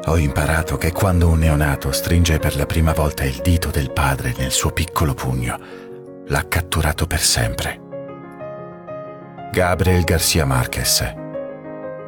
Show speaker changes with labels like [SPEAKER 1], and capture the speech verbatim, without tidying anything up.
[SPEAKER 1] Ho imparato che quando un neonato stringe per la prima volta il dito del padre nel suo piccolo pugno, l'ha catturato per sempre. Gabriel García Márquez.